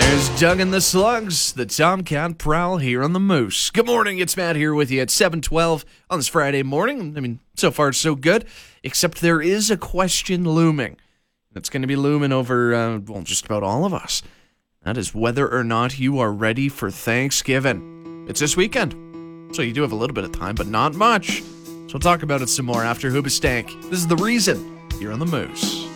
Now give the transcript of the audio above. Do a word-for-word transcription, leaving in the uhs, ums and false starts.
There's Doug and the Slugs, the Tomcat Prowl here on the Moose. Good morning, it's Matt here with you at seven twelve on this Friday morning. I mean, so far so good, except there is a question looming. It's going to be looming over, uh, well, just about all of us. That is whether or not you are ready for Thanksgiving. It's this weekend, so you do have a little bit of time, but not much. So we'll talk about it some more after Hoobastank. This is The Reason here on the Moose.